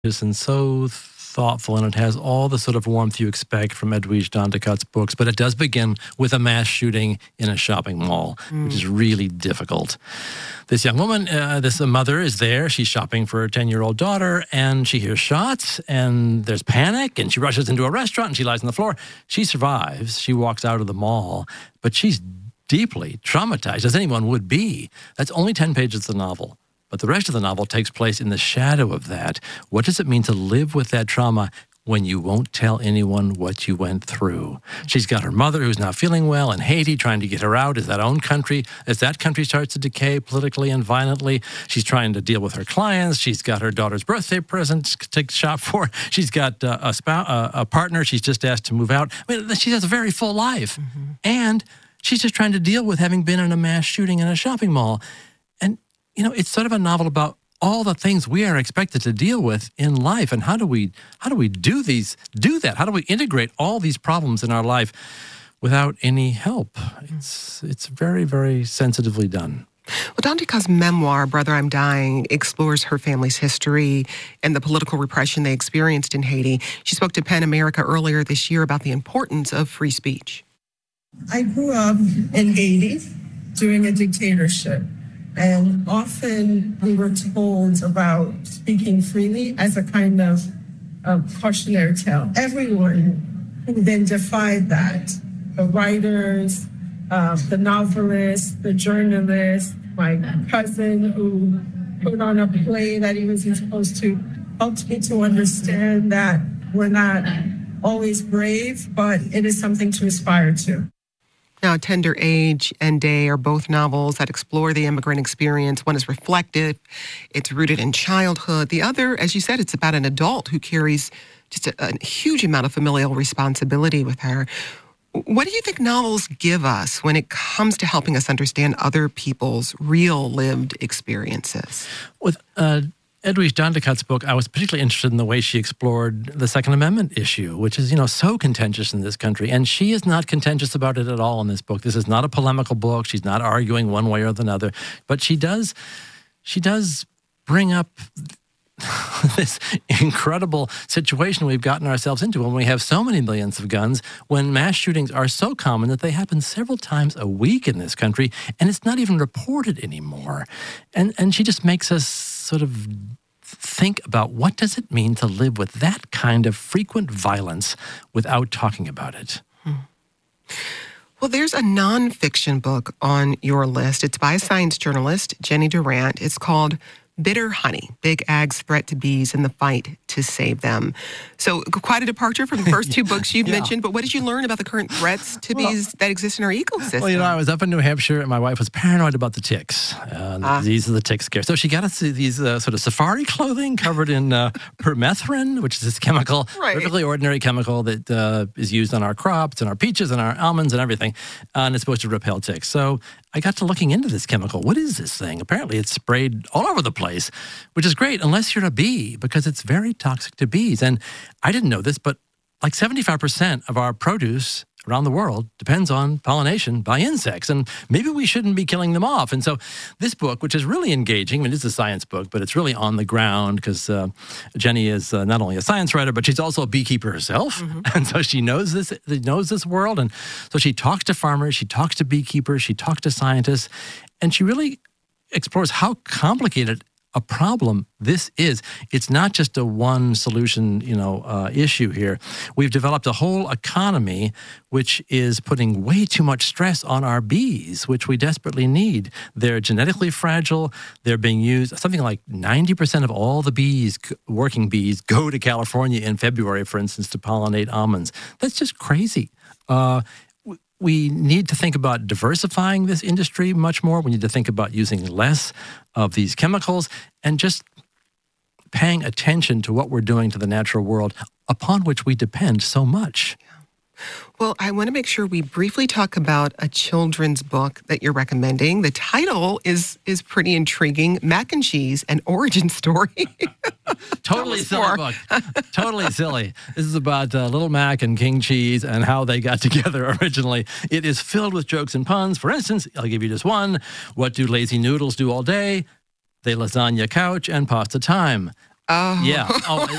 and so thoughtful, and it has all the sort of warmth you expect from Edwidge Danticat's books, but it does begin with a mass shooting in a shopping mall, which is really difficult. This young woman, this mother is there. She's shopping for her 10-year-old daughter, and she hears shots, and there's panic, and she rushes into a restaurant, and she lies on the floor. She survives. She walks out of the mall, but she's deeply traumatized, as anyone would be. That's only 10 pages of the novel. But the rest of the novel takes place in the shadow of that. What does it mean to live with that trauma when you won't tell anyone what you went through? She's got her mother who's not feeling well in Haiti, trying to get her out as that country starts to decay politically and violently. She's trying to deal with her clients. She's got her daughter's birthday present to take shop for. She's got a partner she's just asked to move out. I mean, she has a very full life. And she's just trying to deal with having been in a mass shooting in a shopping mall. And you know, it's sort of a novel about all the things we are expected to deal with in life, and how do we do that? How do we integrate all these problems in our life without any help? It's very, very sensitively done. Well, Danticat's memoir, Brother, I'm Dying, explores her family's history and the political repression they experienced in Haiti. She spoke to PEN America earlier this year about the importance of free speech. I grew up in Haiti during a dictatorship. And often we were told about speaking freely as a kind of cautionary tale. Everyone then defied that. The writers, the novelists, the journalists, my cousin who put on a play that he was supposed to help me to understand that we're not always brave, but it is something to aspire to. Now, Tender Age and Day are both novels that explore the immigrant experience. One is reflective. It's rooted in childhood. The other, as you said, it's about an adult who carries just a huge amount of familial responsibility with her. What do you think novels give us when it comes to helping us understand other people's real lived experiences? With Edwidge Danticat's book, I was particularly interested in the way she explored the Second Amendment issue, which is, so contentious in this country. And she is not contentious about it at all in this book. This is not a polemical book. She's not arguing one way or the other. But she does bring up this incredible situation we've gotten ourselves into when we have so many millions of guns, when mass shootings are so common that they happen several times a week in this country, and it's not even reported anymore. And she just makes us sort of think about, what does it mean to live with that kind of frequent violence without talking about it? Well, there's a nonfiction book on your list. It's by a science journalist, Jenny Durant. It's called Bitter Honey, Big Ag's Threat to Bees and the Fight to Save Them. So quite a departure from the first two books you've mentioned, but what did you learn about the current threats to bees that exist in our ecosystem? Well, I was up in New Hampshire and my wife was paranoid about the ticks. These are the tick scare. So she got us these sort of safari clothing covered in permethrin, which is this chemical, perfectly ordinary chemical that is used on our crops and our peaches and our almonds and everything. And it's supposed to repel ticks. So I got to looking into this chemical. What is this thing? Apparently it's sprayed all over the place, which is great unless you're a bee, because it's very toxic to bees. And I didn't know this, but like 75% of our produce around the world depends on pollination by insects, and maybe we shouldn't be killing them off. And so this book, which is really engaging, it's a science book, but it's really on the ground, because Jenny is not only a science writer, but she's also a beekeeper herself. And so she knows this world. And so she talks to farmers, she talks to beekeepers, she talks to scientists, and she really explores how complicated a problem this is. It's not just a one solution, issue here. We've developed a whole economy which is putting way too much stress on our bees, which we desperately need. They're genetically fragile. They're being used. Something like 90% of all the bees, working bees, go to California in February, for instance, to pollinate almonds. That's just crazy. We need to think about diversifying this industry much more. We need to think about using less of these chemicals and just paying attention to what we're doing to the natural world upon which we depend so much. Well, I want to make sure we briefly talk about a children's book that you're recommending. The title is pretty intriguing, Mac and Cheese, an Origin Story. Totally silly book. Totally silly. This is about Little Mac and King Cheese and how they got together originally. It is filled with jokes and puns. For instance, I'll give you just one. What do lazy noodles do all day? They lasagna couch and pasta time. Oh. Yeah. Oh,